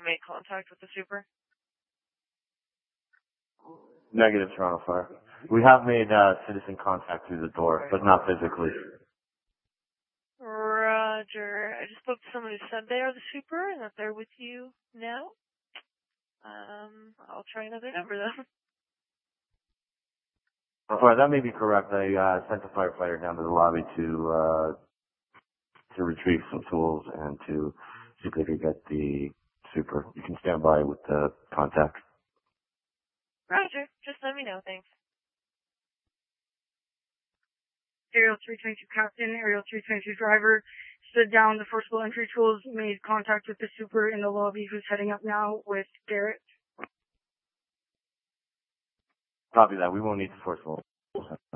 made contact with the super? Negative, Toronto Fire. We have made citizen contact through the door, but not physically. Roger. I just spoke to someone who said they are the super and that they're with you now. I'll try another number though. Well, that may be correct. I sent a firefighter down to the lobby to retrieve some tools and to see if they could get the super. You can stand by with the contact. Roger. Just let me know. Thanks. Aerial 322 captain, Aerial 322 driver, stood down the forcible entry tools, made contact with the super in the lobby who's heading up now with Garrett. Copy that. We won't need the forcible.